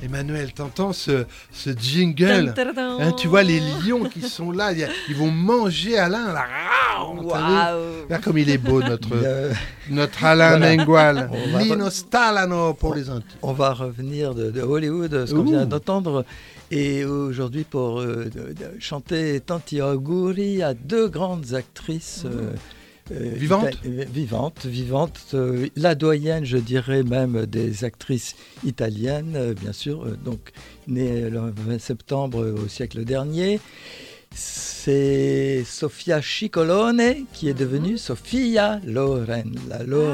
Emmanuel, t'entends ce jingle, hein, tu vois les lions qui sont là, ils vont manger Alain. Là. Wow. Regarde comme il est beau, notre Alain Mengual. Lino Stalano pour les Antilles. On va revenir de Hollywood, ce qu'on vient d'entendre. Et aujourd'hui, pour chanter Tanti auguri à deux grandes actrices vivantes, la doyenne, je dirais même, des actrices italiennes, bien sûr, donc née le 20 septembre au siècle dernier. C'est Sofia Ciccolone qui est devenue Sophia Loren.